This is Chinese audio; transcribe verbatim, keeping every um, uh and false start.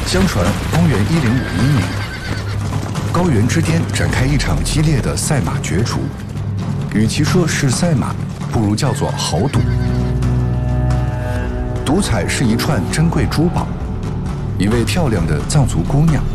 相传，公元一零五一年，高原之巅展开一场激烈的赛马角逐。与其说是赛马，不如叫做豪赌。赌彩是一串珍贵珠宝，一位漂亮的藏族姑娘